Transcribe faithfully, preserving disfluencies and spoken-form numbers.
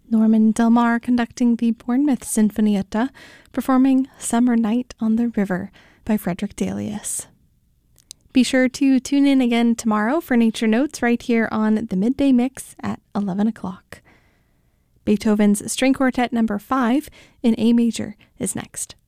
Norman Del Mar conducting the Bournemouth Sinfonietta, performing Summer Night on the River by Frederick Delius. Be sure to tune in again tomorrow for Nature Notes right here on the Midday Mix at eleven o'clock. Beethoven's String Quartet number five in A major is next.